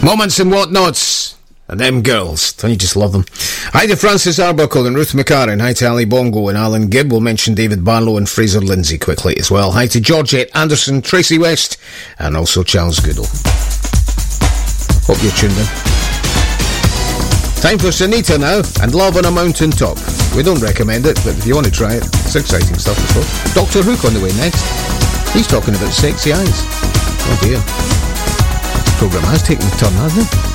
Moments and Whatnots. And them girls. Don't you just love them? Hi to Francis Arbuckle and Ruth McCarran. Hi to Ali Bongo and Alan Gibb. We'll mention David Barlow and Fraser Lindsay quickly as well. Hi to Georgette Anderson, Tracy West, and also Charles Goodall. Hope you're tuned in. Time for Sunita now, and Love on a Mountain Top. We don't recommend it, but if you want to try it, it's exciting stuff as well. Dr. Hook on the way next. He's talking about sexy eyes. Oh dear. This programme has taken a turn, hasn't it?